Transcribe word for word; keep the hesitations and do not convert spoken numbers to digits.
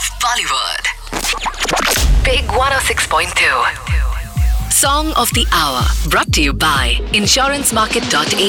of Bollywood. Big one oh six point two. Song of the Hour. Brought to you by insurance market dot a